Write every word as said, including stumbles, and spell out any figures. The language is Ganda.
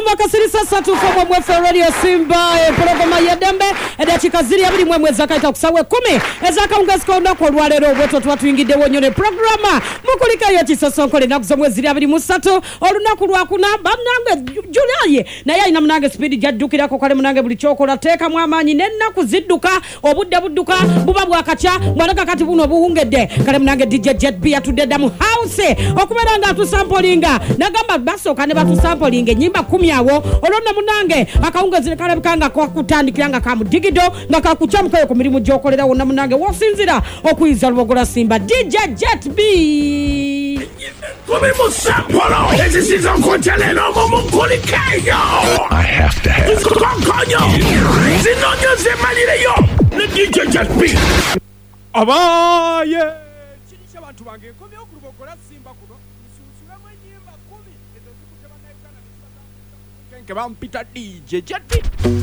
makasirisa satu kwa mwefe radio Simba programa ya dembe edachika ziri abiri mwe mwezi akaita kusawe kumi ezaka ungesiko ndako lwalero weto twatuyingide wonyone programa mukulika yo kisosonko le nakuzo mwezi ziri abiri musatu olunaku lwakuna bamnange Julai na ya ina mnange speed jadukira ko kale mnange buli chokola teka mwamanyi nenna kuzidduka obudde budduka buba bwakacha mwanaka kati buno buhungedde kale mnange D J Jet B atudde mu house okuberanga atusampolinga nagamba basoka ne batusampolinga nyimba kumi awo olonna munange akaungazire kale bikanga kwa kutandikiranga kamu digido nga kakuchamuka ku mirimu gyokolera wonna munange wosinzira okuyiza lubogola Simba D J Jet B Come musampolo ezisizo nkotelero mumukulikeyo I have to have konkonyo zinonyo zemalireyo ne D J Jet B abaye chinisha bantu bange komye okurubogola Simba kuno nsusula mwenyimba kumi ezo zikuteba na Uganda kenke bampita D J Jet B